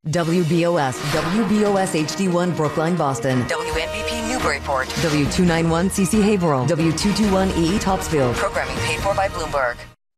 WBOS HD1 Brookline, Boston. WNBP Newburyport. W291 CC Haverhill. W221 EE Topsfield. Programming paid for by Bloomberg.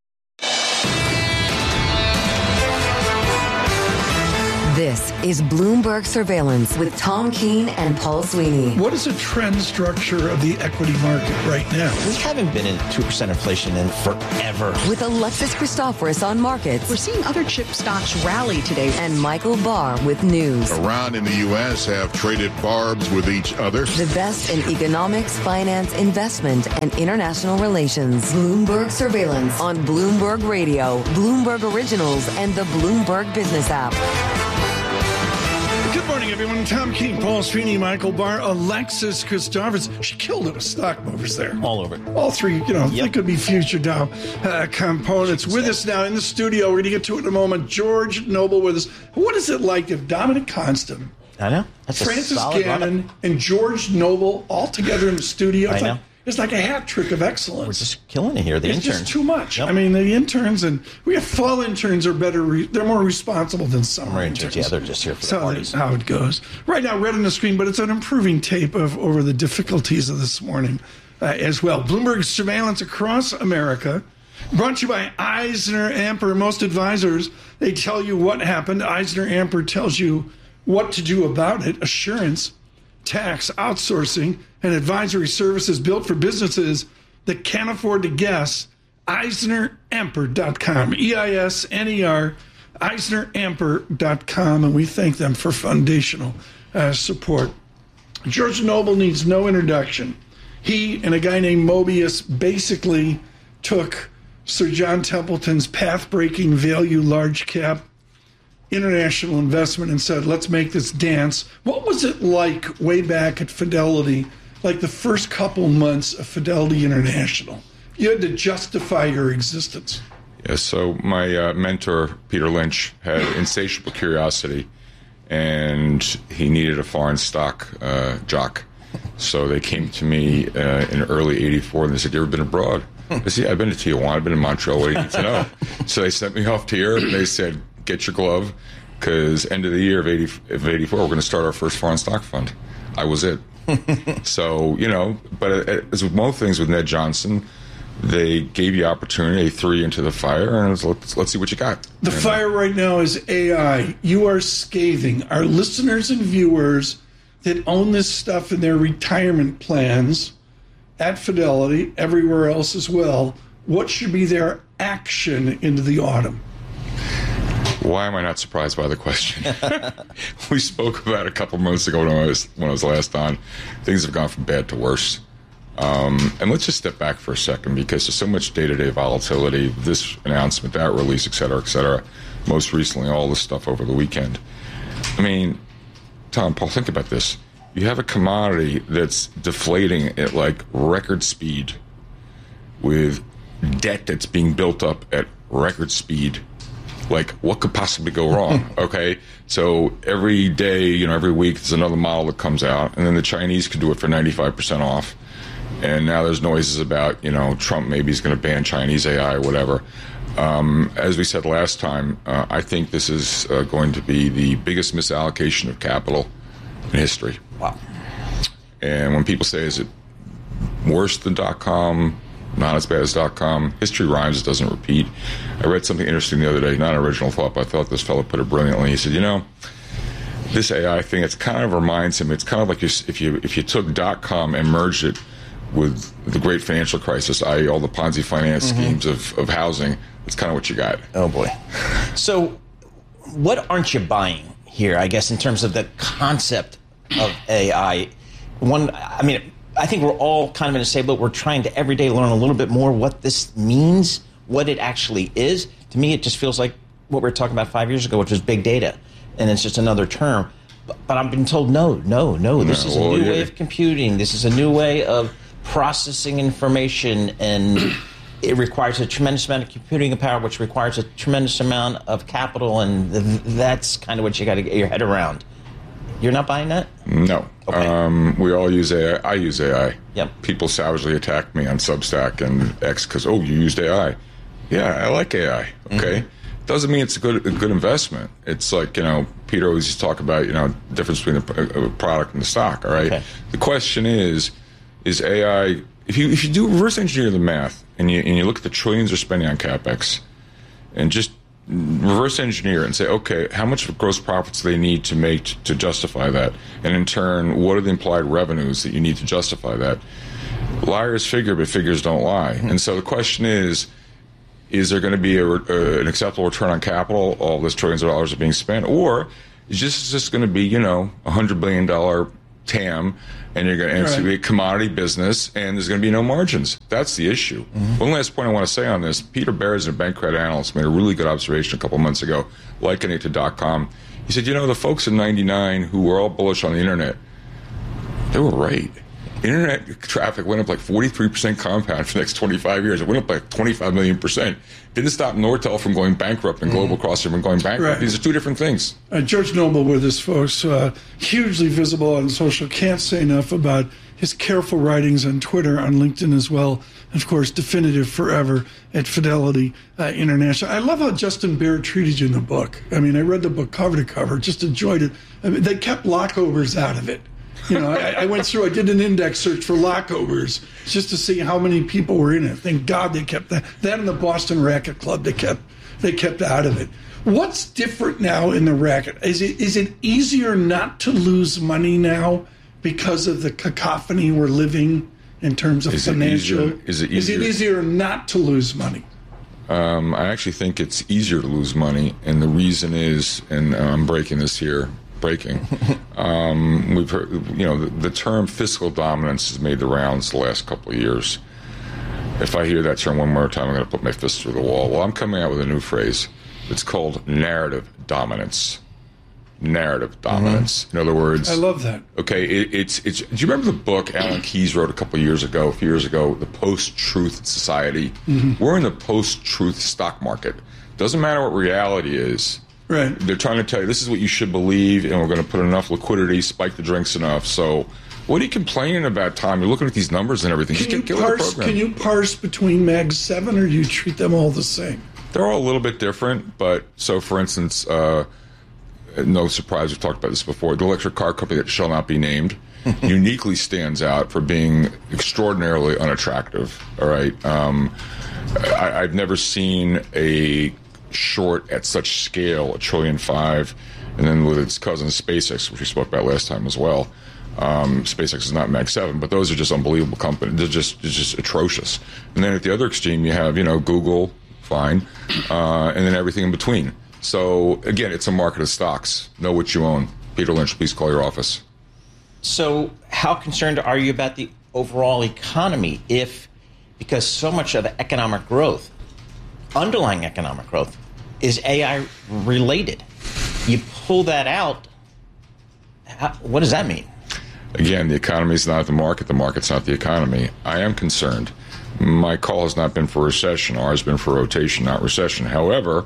This is Bloomberg Surveillance with Tom Keene and Paul Sweeney. What is the trend structure of the equity market right now? We haven't been in 2% inflation in forever. With Alexis Christoforous on markets. We're seeing other chip stocks rally today. And Michael Barr with news. Around in the U.S. have traded barbs with each other. The best in economics, finance, investment, and international relations. Bloomberg Surveillance on Bloomberg Radio, Bloomberg Originals, and the Bloomberg Business app. Good morning, everyone. Tom Keene, Paul Sweeney, Michael Barr, Alexis Christoforous. She killed it with stock movers there. All over. All three, they could be future Dow components. With us now in the studio, we're going to get to it in a moment. George Noble with us. What is it like if Dominic Constant, I know. That's Francis Gannon, and George Noble all together in the studio? I know. It's like a hat trick of excellence. We're just killing it here. The interns. It's just too much. Yep. I mean, the interns, and we have fall interns are better. They're more responsible than summer interns. Yeah, they're just here for the parties. That's how it goes. Right now, red on the screen, but it's an improving tape over the difficulties of this morning as well. Bloomberg Surveillance across America. Brought to you by EisnerAmper. Most advisors, they tell you what happened. EisnerAmper tells you what to do about it. Assurance, tax, outsourcing, and advisory services built for businesses that can't afford to guess. EisnerAmper.com. EISNER, EisnerAmper.com. And we thank them for foundational support. George Noble needs no introduction. He and a guy named Mobius basically took Sir John Templeton's path-breaking value large cap international investment and said, let's make this dance. What was it like way back at Fidelity, like the first couple months of Fidelity International? You had to justify your existence. Yeah, so my mentor, Peter Lynch, had insatiable curiosity, and he needed a foreign stock jock. So they came to me in early '84, and they said, you ever been abroad? I said, yeah, I've been to Tijuana, I've been in Montreal, what do you need to know? So they sent me off to Europe, and they said, get your glove, because end of the year of 84, we're going to start our first foreign stock fund. I was it. So, but as with most things with Ned Johnson, they gave you opportunity, they threw you into the fire, and let's see what you got. The fire right now is AI. You are scathing. Our listeners and viewers that own this stuff in their retirement plans at Fidelity, everywhere else as well, what should be their action into the autumn? Why am I not surprised by the question? We spoke about it a couple months ago when I was last on. Things have gone from bad to worse. And let's just step back for a second, because there's so much day-to-day volatility, this announcement, that release, et cetera, most recently all this stuff over the weekend. I mean, Tom, Paul, think about this. You have a commodity that's deflating at like record speed with debt that's being built up at record speed. Like, what could possibly go wrong? Okay, so every day, every week, there's another model that comes out, and then the Chinese can do it for 95% off. And now there's noises about, Trump maybe is going to ban Chinese AI or whatever. As we said last time, I think this is going to be the biggest misallocation of capital in history. Wow. And when people say, is it worse than .com? Not as bad as .com. History rhymes, it doesn't repeat. I read something interesting the other day, not an original thought, but I thought this fellow put it brilliantly. He said, this AI thing, it kind of reminds him, it's kind of like if you took .com and merged it with the great financial crisis, i.e. all the Ponzi finance schemes of housing. It's kind of what you got. Oh, boy. So what aren't you buying here, I guess, in terms of the concept of AI? I think we're all kind of in a same boat. We're trying to every day learn a little bit more what this means, what it actually is. To me, it just feels like what we were talking about 5 years ago, which was big data, and it's just another term. But I've been told, no. This is a new way of computing. This is a new way of processing information, and it requires a tremendous amount of computing power, which requires a tremendous amount of capital, and that's kind of what you got to get your head around. You're not buying that? No. Okay. We all use AI. I use AI. Yep. People savagely attack me on Substack and X because, you used AI. Yeah, I like AI. Okay. doesn't mean it's a good investment. It's like, Peter always used to talk about, the difference between a product and the stock, all right? Okay. The question is AI, if you do reverse engineer the math and you look at the trillions they're spending on CapEx and just reverse engineer and say, okay, how much gross profits do they need to make to justify that? And in turn, what are the implied revenues that you need to justify that? Liars figure, but figures don't lie. And so the question is there going to be an acceptable return on capital? All this trillions of dollars are being spent, or is this just going to be, $100 billion TAM, and you're going to be a commodity business, and there's going to be no margins? That's the issue. One last point I want to say on this: Peter Bears, a bank credit analyst, made a really good observation a couple of months ago, likening it to .com. He said, the folks in '99 who were all bullish on the internet, they were right. Internet traffic went up like 43% compound for the next 25 years. It went up like 25 million %. Didn't stop Nortel from going bankrupt and Global Crossing from going bankrupt. Right. These are two different things. George Noble with us, folks, hugely visible on social. Can't say enough about his careful writings on Twitter, on LinkedIn as well. Of course, definitive forever at Fidelity International. I love how Justin Baer treated you in the book. I mean, I read the book cover to cover, just enjoyed it. I mean, they kept lockovers out of it. I went through, I did an index search for lockovers just to see how many people were in it. Thank God they kept that. That and the Boston Racket Club, they kept out of it. What's different now in the racket? Is it easier not to lose money now because of the cacophony we're living in terms of financial? Is it easier not to lose money? I actually think it's easier to lose money, and the reason is, and I'm breaking this here. We've heard, the term fiscal dominance has made the rounds the last couple of years. If I hear that term one more time, I'm going to put my fist through the wall. Well, I'm coming out with a new phrase. It's called narrative dominance. Narrative dominance. In other words, I love that. Okay, it's. Do you remember the book Alan Keyes wrote a few years ago, The Post-Truth Society? We're in the post-truth stock market. Doesn't matter what reality is. Right. They're trying to tell you this is what you should believe, and we're going to put enough liquidity, spike the drinks enough. So what are you complaining about, Tom? You're looking at these numbers and everything. Can you parse between Mag 7, or do you treat them all the same? They're all a little bit different, but so, for instance, no surprise, we've talked about this before, the electric car company that shall not be named uniquely stands out for being extraordinarily unattractive, all right? I've never seen a short at such scale, $1.5 trillion, and then with its cousin SpaceX, which we spoke about last time as well. SpaceX is not Mag 7, but those are just unbelievable companies. They're just atrocious. And then at the other extreme, you have Google, fine, and then everything in between. So again, it's a market of stocks. Know what you own. Peter Lynch, please call your office. So how concerned are you about the overall economy because so much of economic growth, underlying economic growth, is AI related? You pull that out, what does that mean? Again, the economy is not the market's not the economy. I am concerned. My call has not been for recession. Ours has been for rotation, not recession. However,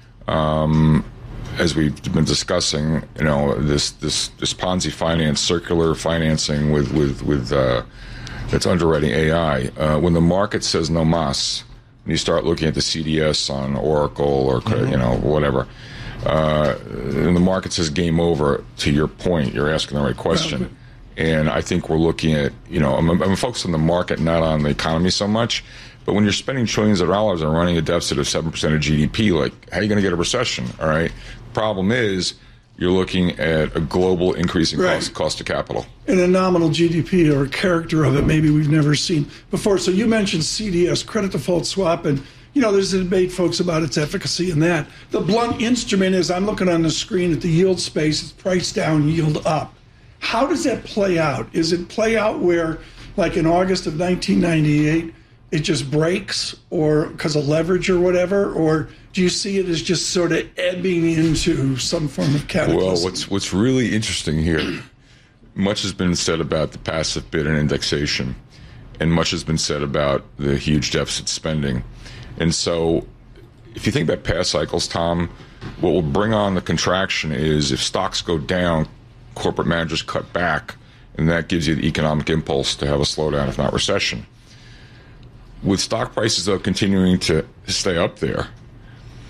as we've been discussing, this Ponzi finance, circular financing with that's underwriting AI. When the market says no mas, when you start looking at the CDS on Oracle or whatever, and the market says game over. To your point, you're asking the right question, and I think we're looking at I'm focused on the market, not on the economy so much. But when you're spending trillions of dollars and running a deficit of 7% of GDP, how are you going to get a recession? All right. Problem is, you're looking at a global increase in cost of capital. And a nominal GDP, or a character of it, maybe we've never seen before. So you mentioned CDS, credit default swap, and there's a debate, folks, about its efficacy in that. The blunt instrument is, I'm looking on the screen at the yield space, it's price down, yield up. How does that play out? Is it play out where, like in August of 1998, it just breaks, or because of leverage or whatever, or do you see it as just sort of ebbing into some form of cataclysm? Well, what's really interesting here, much has been said about the passive bid and indexation, and much has been said about the huge deficit spending. And so if you think about past cycles, Tom, what will bring on the contraction is if stocks go down, corporate managers cut back, and that gives you the economic impulse to have a slowdown, if not recession. With stock prices, though, continuing to stay up there,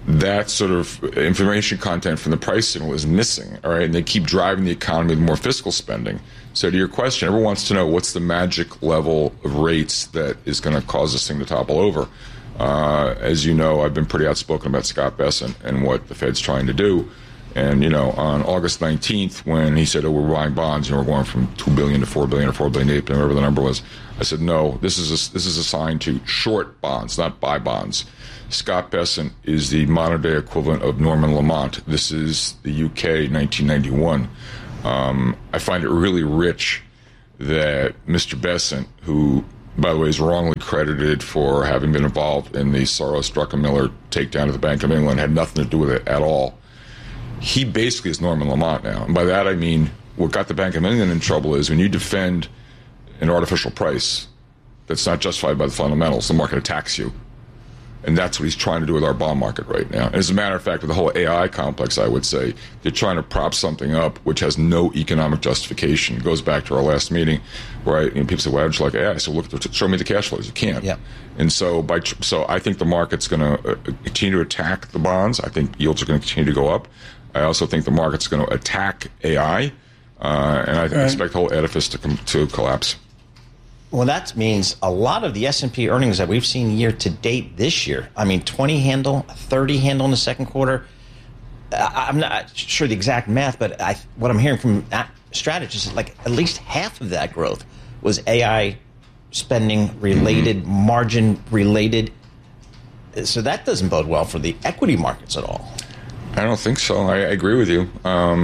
that sort of information content from the price signal is missing, all right? And they keep driving the economy with more fiscal spending. So to your question, everyone wants to know what's the magic level of rates that is going to cause this thing to topple over. As you know, I've been pretty outspoken about Scott Bessent and what the Fed's trying to do. And, you know, on August 19th, when he said, oh, we're buying bonds, and we're going from $2 billion to $4 billion or $4 billion to $8 billion, whatever the number was, I said, no, this is a sign to short bonds, not buy bonds. Scott Bessent is the modern-day equivalent of Norman Lamont. This is the UK, 1991. I find it really rich that Mr. Bessent, who, by the way, is wrongly credited for having been involved in the Soros-Druckenmiller takedown of the Bank of England, had nothing to do with it at all. He basically is Norman Lamont now. And by that I mean what got the Bank of England in trouble is when you defend an artificial price that's not justified by the fundamentals, the market attacks you. And that's what he's trying to do with our bond market right now. And as a matter of fact, with the whole AI complex, I would say, they're trying to prop something up which has no economic justification. It goes back to our last meeting where people say, why don't you like AI? So look, show me the cash flows. You can't. Yeah. And so I think the market's going to continue to attack the bonds. I think yields are going to continue to go up. I also think the market's going to attack AI. And I expect the whole edifice to collapse. Well, that means a lot of the S&P earnings that we've seen year to date this year, I mean, 20 handle, 30 handle in the second quarter. I'm not sure the exact math, but what I'm hearing from strategists is like at least half of that growth was AI spending related, margin related. So that doesn't bode well for the equity markets at all. I don't think so. I agree with you.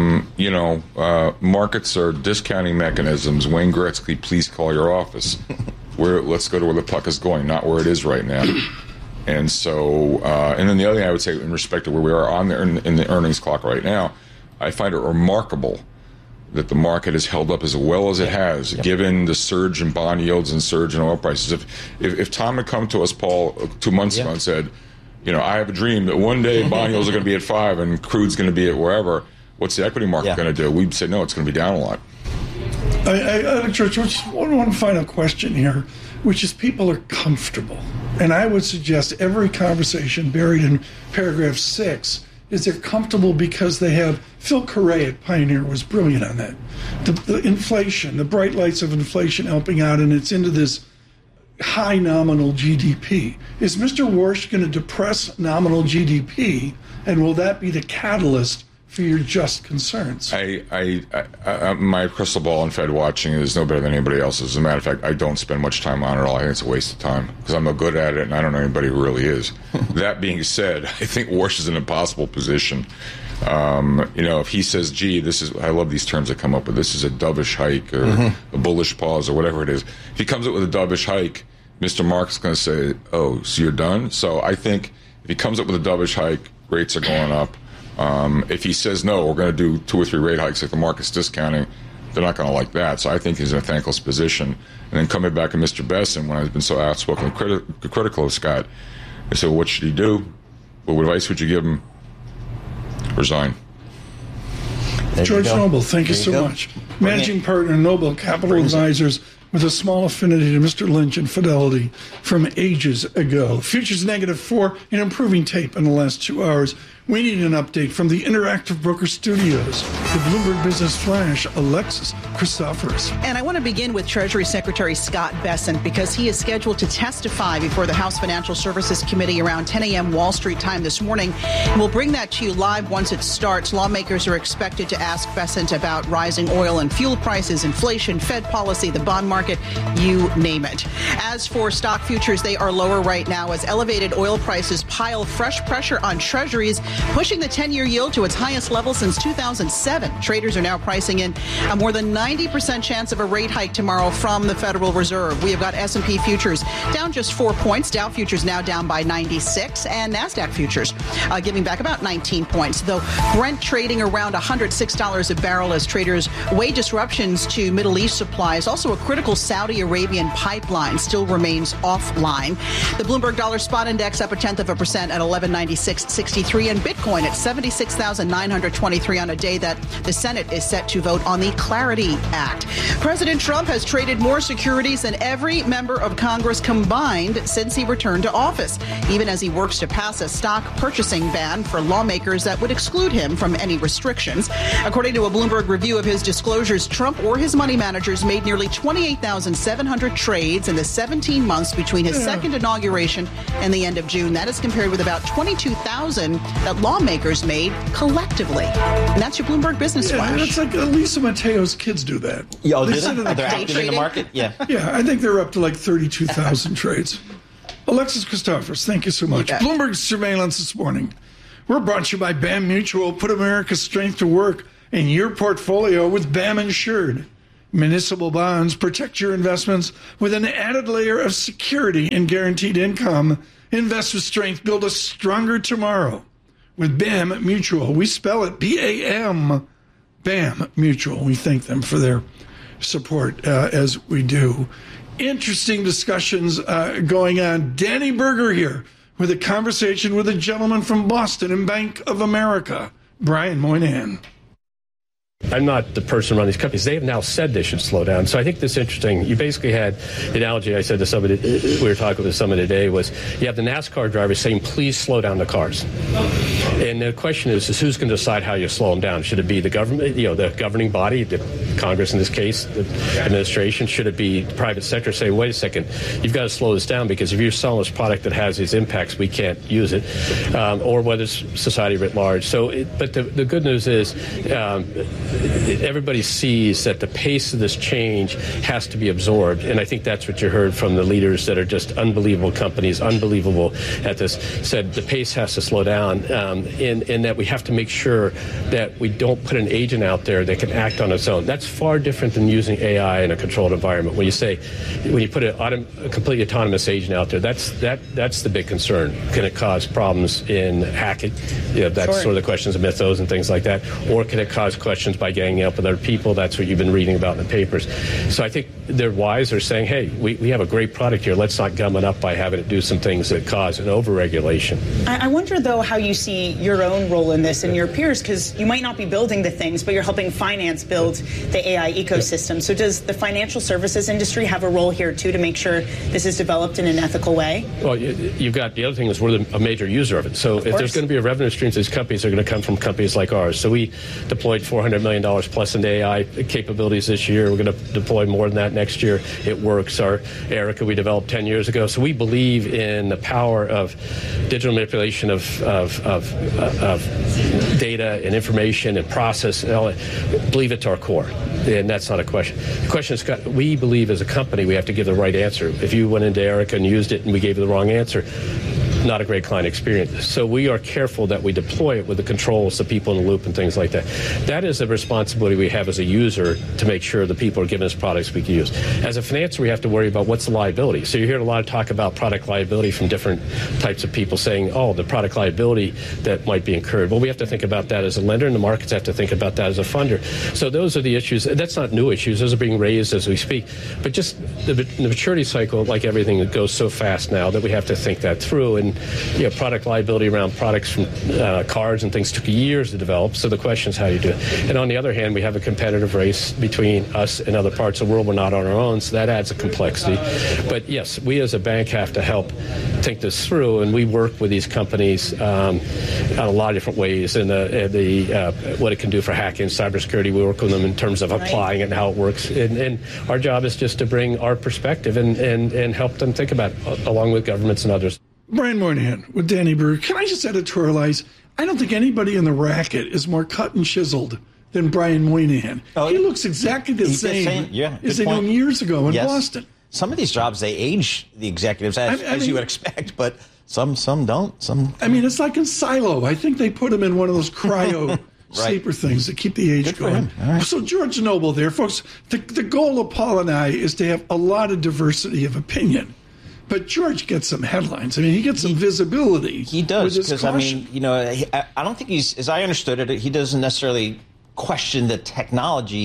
Markets are discounting mechanisms. Wayne Gretzky, please call your office. Let's go to where the puck is going, not where it is right now. And so, and then the other thing I would say in respect to where we are in the earnings clock right now, I find it remarkable that the market has held up as well as it has, given the surge in bond yields and surge in oil prices. If Tom had come to us, Paul, 2 months ago and said, you know, I have a dream that one day bond yields are going to be at 5 and crude's going to be at wherever. What's the equity market going to do? We'd say, no, it's going to be down a lot. George, just one final question here, which is people are comfortable. And I would suggest every conversation buried in paragraph 6 is they're comfortable because they have, Phil Correa at Pioneer was brilliant on that. The inflation, the bright lights of inflation helping out, and it's into this high nominal GDP. Is Mr. Warsh going to depress nominal GDP, and will that be the catalyst for your just concerns? My crystal ball on Fed watching is no better than anybody else's. As a matter of fact, I don't spend much time on it at all. I think it's a waste of time because I'm no good at it, and I don't know anybody who really is. That being said, I think Warsh is in an impossible position. If he says, gee, I love these terms that come up with, this is a dovish hike or a bullish pause or whatever it is. If he comes up with a dovish hike, Mr. Mark's going to say, oh, so you're done? So I think if he comes up with a dovish hike, rates are going up. If he says, no, we're going to do 2 or 3 rate hikes like the market's discounting, they're not going to like that. So I think he's in a thankless position. And then coming back to Mr. Bessent, when I've been so outspoken and critical of Scott, I said, well, what should he do? What advice would you give him? Resign. George Noble, thank you so much. Managing partner, Noble Capital Advisors, with a small affinity to Mr. Lynch and Fidelity from ages ago. Futures -4 and improving tape in the last 2 hours. We need an update from the Interactive Broker Studios. The Bloomberg Business Flash, Alexis Christoforous. And I want to begin with Treasury Secretary Scott Bessent because he is scheduled to testify before the House Financial Services Committee around 10 a.m. Wall Street time this morning. We'll bring that to you live once it starts. Lawmakers are expected to ask Bessent about rising oil and fuel prices, inflation, Fed policy, the bond market, you name it. As for stock futures, they are lower right now as elevated oil prices pile fresh pressure on Treasuries, pushing the 10-year yield to its highest level since 2007. Traders are now pricing in a more than 90% chance of a rate hike tomorrow from the Federal Reserve. We have got S&P futures down just 4 points. Dow futures now down by 96, and NASDAQ futures giving back about 19 points, though Brent trading around $106 a barrel as traders wait Today, disruptions to Middle East supplies. Also, a critical Saudi Arabian pipeline still remains offline. The Bloomberg Dollar Spot Index up 0.1% at 1196.63, and Bitcoin at 76,923 on a day that the Senate is set to vote on the Clarity Act. President Trump has traded more securities than every member of Congress combined since he returned to office, even as he works to pass a stock purchasing ban for lawmakers that would exclude him from any restrictions. According to a Bloomberg review of his disclosures, Trump or his money managers made nearly 28,700 trades in the 17 months between his second inauguration and the end of June. That is compared with about 22,000 that lawmakers made collectively. And that's your Bloomberg Business Flash. It's like Lisa Mateo's kids do that. Oh, do they? They're active in the market? Yeah. Yeah, I think they're up to like 32,000 trades. Alexis Christophers, thank you so much. Bloomberg Surveillance this morning. We're brought to you by BAM Mutual. Put America's strength to work in your portfolio with BAM Insured. Municipal bonds protect your investments with an added layer of security and guaranteed income. Invest with strength. Build a stronger tomorrow. With BAM Mutual. We spell it B-A-M. BAM Mutual. We thank them for their support as we do. Interesting discussions going on. Danny Berger here with a conversation with a gentleman from Boston and Bank of America, Brian Moynihan. I'm not the person running these companies. They have now said they should slow down. So I think this is interesting. You basically had the analogy I said to somebody, we were talking with somebody today, was you have the NASCAR drivers saying, please slow down the cars. And the question is who's going to decide how you slow them down? Should it be the government, the governing body, the Congress in this case, the administration? Should it be the private sector saying, wait a second, you've got to slow this down because if you're selling this product that has these impacts, we can't use it, or whether it's society writ large. But the good news is everybody sees that the pace of this change has to be absorbed. And I think that's what you heard from the leaders that are just unbelievable companies, unbelievable at this, said the pace has to slow down, and that we have to make sure that we don't put an agent out there that can act on its own. That's far different than using AI in a controlled environment. When you put a completely autonomous agent out there, that's the big concern. Can it cause problems in hacking? That's sort of the questions of mythos and things like that. Or can it cause questions by ganging up with other people? That's what you've been reading about in the papers. So I think they're wise. They're saying, hey, we have a great product here. Let's not gum it up by having it do some things that cause an overregulation. I wonder, though, how you see your own role in this and your peers, because you might not be building the things, but you're helping finance build the AI ecosystem. Yeah. So does the financial services industry have a role here, too, to make sure this is developed in an ethical way? Well, you've got the other thing is we're a major user of it. So if there's going to be a revenue stream to these companies, they're going to come from companies like ours. So we deployed $400 million plus into AI capabilities this year. We're going to deploy more than that next year. It works. Our Erica we developed 10 years ago. So we believe in the power of digital manipulation of data and information and process. And all that. Believe it to our core. And that's not a question. The question is, we believe as a company we have to give the right answer. If you went into Erica and used it and we gave you the wrong answer, not a great client experience. So we are careful that we deploy it with the controls, the people in the loop and things like that. That is a responsibility we have as a user to make sure the people are giving us products we can use. As a financer, we have to worry about what's the liability. So you hear a lot of talk about product liability from different types of people saying, oh, the product liability that might be incurred. Well, we have to think about that as a lender, and the markets have to think about that as a funder. So those are the issues. That's not new issues. Those are being raised as we speak. But just the maturity cycle, like everything, it goes so fast now that we have to think that through. And product liability around products from cars and things took years to develop. So the question is how you do it. And on the other hand, we have a competitive race between us and other parts of the world. We're not on our own, so that adds a complexity. But yes, we as a bank have to help think this through, and we work with these companies on a lot of different ways. And what it can do for hacking, cybersecurity, we work with them in terms of applying it and how it works. And our job is just to bring our perspective and help them think about it, along with governments and others. Brian Moynihan with Danny Berger. Can I just editorialize? I don't think anybody in the racket is more cut and chiseled than Brian Moynihan. Oh, he looks exactly the same as they did years ago in Boston. Some of these jobs, they age the executives as you would expect, but some don't. I mean, it's like in Silo. I think they put him in one of those cryo sleeper things that keep the age going. Right. So George Noble there, folks, the goal of Paul and I is to have a lot of diversity of opinion. But George gets some headlines. I mean, he gets some visibility. He does, because, I mean, I don't think as I understood it, he doesn't necessarily question the technology.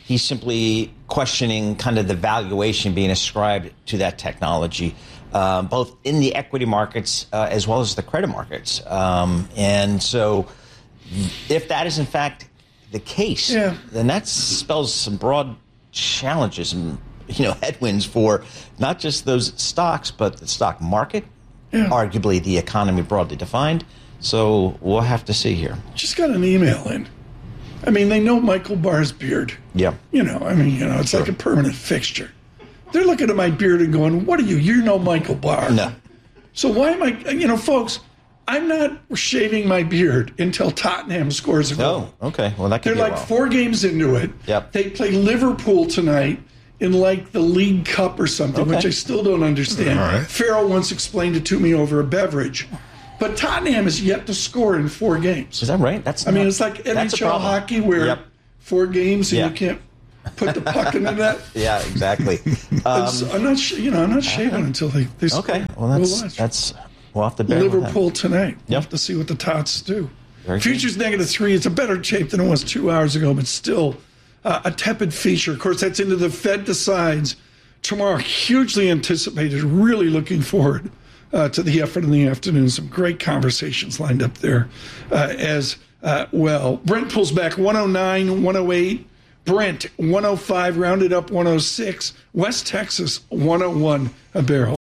He's simply questioning kind of the valuation being ascribed to that technology, both in the equity markets as well as the credit markets. And so if that is in fact the case, then that spells some broad challenges and headwinds for not just those stocks, but the stock market, arguably the economy broadly defined. So we'll have to see here. Just got an email in. I mean, they know Michael Barr's beard. Yeah. It's like a permanent fixture. They're looking at my beard and going, what are you? You're no Michael Barr. No. So why am I, folks, I'm not shaving my beard until Tottenham scores a goal. Oh, okay. Well, that could They're be like 4 games into it. Yep. They play Liverpool tonight in like the League Cup or something, which I still don't understand. All right. Farrell once explained it to me over a beverage. But Tottenham has yet to score in 4 games. Is that right? It's like NHL hockey where 4 games and you can't put the puck in the net. Yeah, exactly. I'm not shaving until they score. Okay, well we'll have to bear Liverpool tonight. We'll Yep. have to see what the Tots do. Very Futures -3. It's a better shape than it was 2 hours ago, but still a tepid feature. Of course, that's into the Fed decides tomorrow. Hugely anticipated. Really looking forward to the effort in the afternoon. Some great conversations lined up there as well. Brent pulls back 109, 108. Brent 105, rounded up 106. West Texas 101 a barrel.